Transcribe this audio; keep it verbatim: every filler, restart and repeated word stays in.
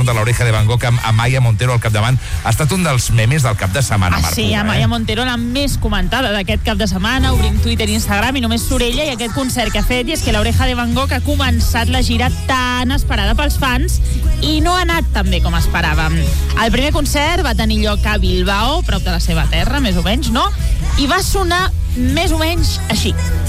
de l'Oreja de Van Gogh amb Amaya Montero al capdavant ha estat un dels memes del cap de setmana, ah, Marc. Sí, Amaya eh? Montero, la més comentada d'aquest cap de setmana. Obrim Twitter i Instagram i només surt ella i aquest concert que ha fet, i és que l'Oreja de Van Gogh ha començat la gira tan esperada pels fans i no ha anat tan bé com esperàvem. El primer concert va tenir lloc a Bilbao, prop de la seva terra, més o menys, no? I va sonar més o menys així.